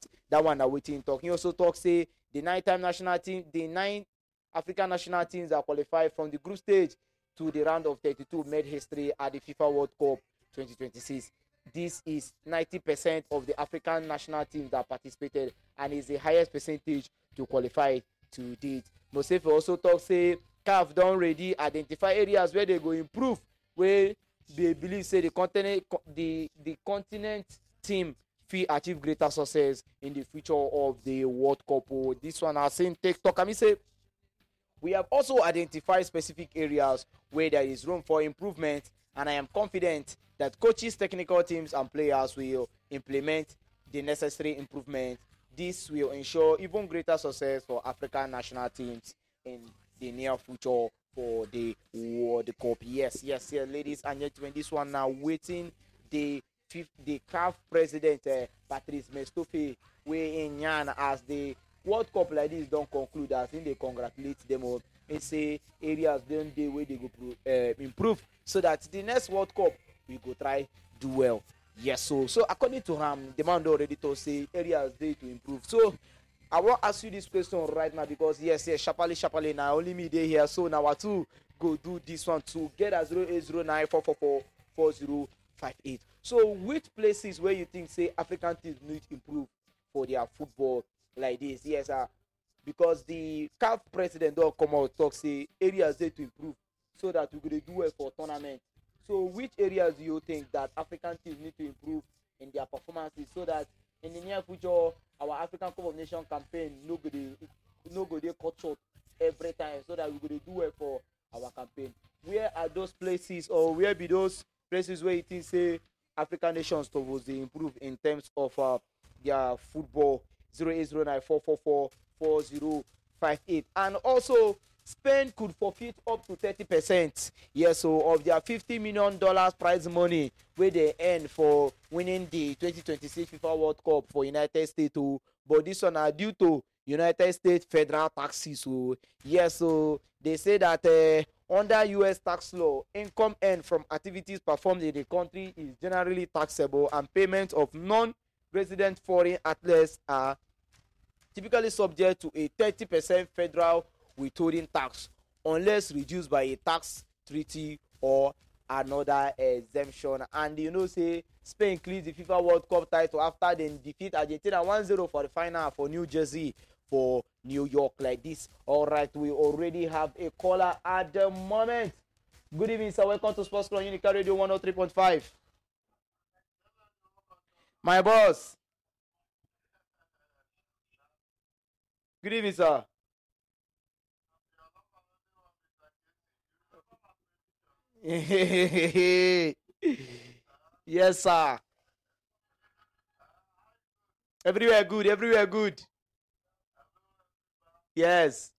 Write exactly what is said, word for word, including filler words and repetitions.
that one are waiting talk. He also talk say the nine-time national team, the nine African national teams that qualified from the group stage to the round of thirty-two made history at the FIFA World Cup twenty twenty-six. This is ninety percent of the African national teams that participated and is the highest percentage to qualify to date. Mosefe also talk say C A F don already identify areas where they go improve, where they believe say the continent the the continent team fit achieve greater success in the future of the World Cup. Oh, this one I seen take talk. I mean say we have also identified specific areas where there is room for improvement, and I am confident that coaches, technical teams, and players will implement the necessary improvement. This will ensure even greater success for African national teams in the near future for the World Cup. Yes, yes, yes, ladies and gentlemen, this one now waiting the fifth, the C A F president uh, Patrice Motsepe way in Yan as the World Cup like this don't conclude. I think they congratulate them all. They say areas then they way they go uh, improve so that the next World Cup we go try do well. Yes, so so according to him, the man already to say areas they to improve. So I want to ask you this question right now because yes, yes, Shapali Shapali now only me day here. So now I to go do this one to get a zero eight zero nine four four four four zero five eight. So which places where you think say African teams need to improve for their football like this? Yes, uh, because the C A F president don't come out talk say areas they to improve so that we could do it for tournament. So which areas do you think that African teams need to improve in their performances so that in the near future our African Cup of Nations campaign no go dey no go dey cut short every time so that we go dey do it for our campaign? Where are those places, or where be those places where you think say African nations suppose dey improve in terms of uh, their football? Zero eight zero nine four four four four zero five eight. And also Spain could forfeit up to thirty percent, yes, so of their fifty million dollars prize money where they earn for winning the twenty twenty-six FIFA World Cup for United States. Oh, but this one are due to United States federal taxes. So yes, so they say that uh, under U S tax law, income earned from activities performed in the country is generally taxable, and payment of non-resident foreign athletes are typically subject to a thirty percent federal withholding tax unless reduced by a tax treaty or another exemption. And you know say Spain clears the FIFA World Cup title after they defeat Argentina one zero for the final for New Jersey for New York like this. All right, we already have a caller at the moment. Good evening, sir. Welcome to Sports Club Unica Radio one oh three point five. My boss. Good evening, sir. Yes, sir. Everywhere good, everywhere good. Yes.